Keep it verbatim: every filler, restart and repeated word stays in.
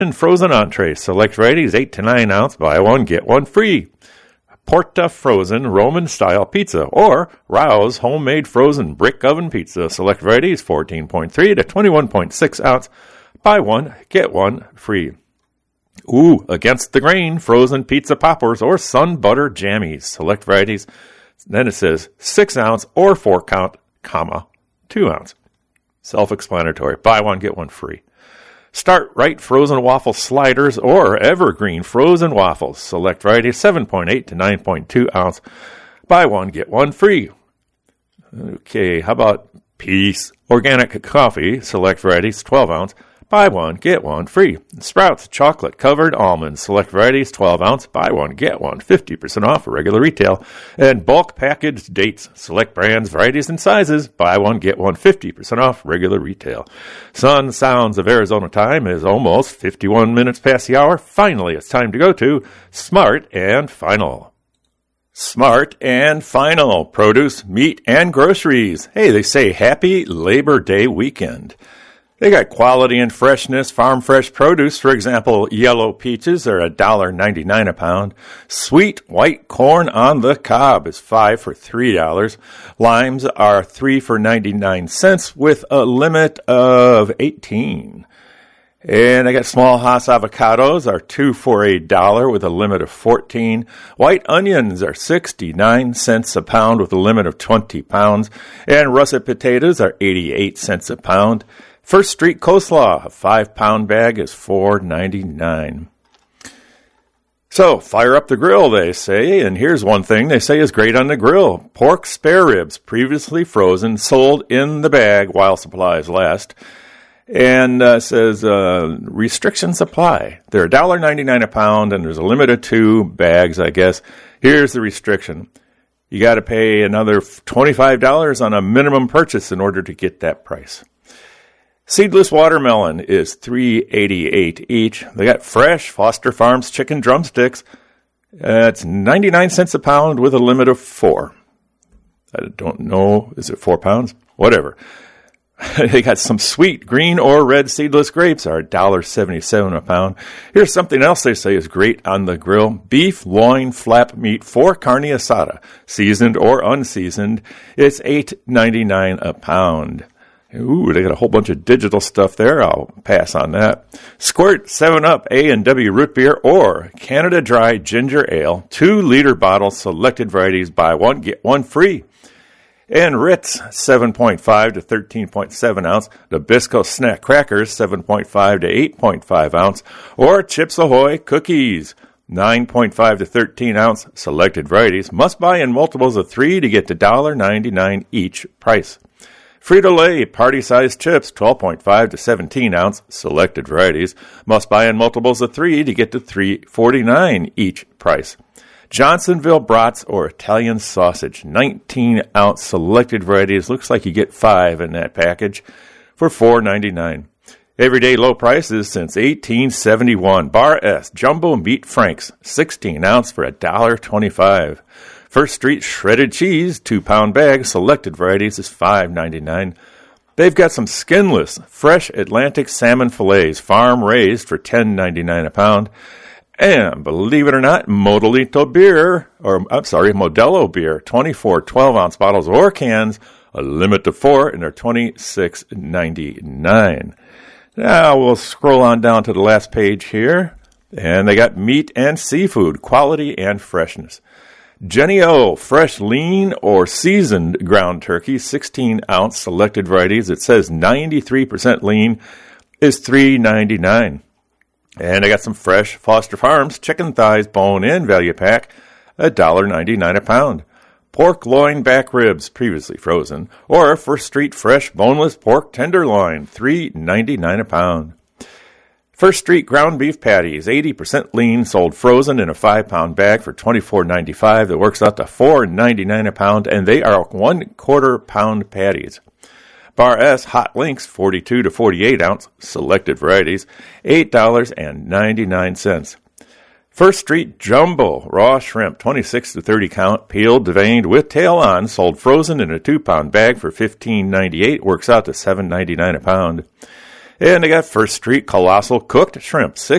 And frozen entrees, select varieties, eight to nine ounce, buy one, get one free. Porta frozen Roman-style pizza, or Rouse homemade frozen brick oven pizza, select varieties, fourteen point three to twenty-one point six ounce, buy one, get one free. Ooh, against the grain, frozen pizza poppers or sun butter jammies, select varieties. Then it says six ounce or four count, comma, two ounce. Self-explanatory. Buy one, get one free. Start right frozen waffle sliders or evergreen frozen waffles, select varieties, seven point eight to nine point two ounce. Buy one, get one free. Okay, how about Peace organic coffee, select varieties, twelve ounce. Buy one, get one free. Sprouts chocolate covered almonds, select varieties, twelve ounce. Buy one, get one, fifty percent off for regular retail. And bulk packaged dates, select brands, varieties, and sizes. Buy one, get one, fifty percent off regular retail. Sun Sounds of Arizona time is almost fifty-one minutes past the hour. Finally, it's time to go to Smart and Final. Smart and Final. Produce, meat, and groceries. Hey, they say happy Labor Day weekend. They got quality and freshness, farm fresh produce. For example, yellow peaches are one dollar and ninety-nine cents a pound. Sweet white corn on the cob is five for three dollars. Limes are three for ninety-nine cents with a limit of eighteen. And I got small Hass avocados are two for a dollar with a limit of fourteen. White onions are sixty-nine cents a pound with a limit of twenty pounds. And russet potatoes are eighty-eight cents a pound. First Street coleslaw, a five-pound bag is four ninety-nine. So, fire up the grill, they say, and here's one thing they say is great on the grill. Pork spare ribs, previously frozen, sold in the bag while supplies last. And uh, says, uh, restrictions apply. They're one dollar and ninety-nine cents a pound, and there's a limit of two bags, I guess. Here's the restriction. You got to pay another twenty-five dollars on a minimum purchase in order to get that price. Seedless watermelon is three eighty-eight each. They got fresh Foster Farms chicken drumsticks. Uh, it's ninety-nine cents a pound with a limit of four. I don't know. Is it four pounds? Whatever. They got some sweet green or red seedless grapes are one dollar and seventy-seven cents a pound. Here's something else they say is great on the grill. Beef loin flap meat for carne asada, seasoned or unseasoned. It's eight ninety-nine a pound. Ooh, they got a whole bunch of digital stuff there. I'll pass on that. Squirt seven up A and W root beer or Canada Dry ginger ale. Two liter bottles, selected varieties. Buy one, get one free. And Ritz, seven point five to thirteen point seven ounce. Nabisco snack crackers, seven point five to eight point five ounce. Or Chips Ahoy cookies, nine point five to thirteen ounce. Selected varieties. Must buy in multiples of three to get the one dollar and ninety-nine cents each price. Frito-Lay party-sized chips, twelve point five to seventeen ounce, selected varieties. Must buy in multiples of three to get to three forty-nine each price. Johnsonville brats or Italian sausage, nineteen ounce, selected varieties. Looks like you get five in that package for four ninety-nine. Everyday low prices since eighteen seventy-one. Bar S Jumbo Meat Franks, sixteen ounce for one dollar and twenty-five cents. First Street shredded cheese, two-pound bag, selected varieties is five ninety-nine. They've got some skinless, fresh Atlantic salmon fillets, farm-raised for ten ninety-nine a pound. And believe it or not, Modelito beer, or I'm sorry, Modelo beer, twenty-four twelve-ounce bottles or cans, a limit to four, and they're twenty-six ninety-nine. Now we'll scroll on down to the last page here, and they got meat and seafood, quality and freshness. Jenny O, fresh, lean, or seasoned ground turkey, sixteen ounce, selected varieties. It says ninety-three percent lean is three ninety-nine. And I got some fresh Foster Farms chicken thighs bone-in value pack, one dollar and ninety-nine cents a pound. Pork loin back ribs, previously frozen, or First Street fresh boneless pork tenderloin, three ninety-nine a pound. First Street ground beef patties, eighty percent lean, sold frozen in a five-pound bag for twenty-four ninety-five. That works out to four ninety-nine a pound, and they are one-quarter pound patties. Bar S hot links, forty-two to forty-eight ounce, selected varieties, eight dollars and ninety-nine cents. First Street jumbo raw shrimp, twenty-six to thirty count, peeled, deveined with tail on, sold frozen in a two-pound bag for fifteen ninety-eight. Works out to seven ninety-nine a pound. And they got First Street Colossal Cooked Shrimp, six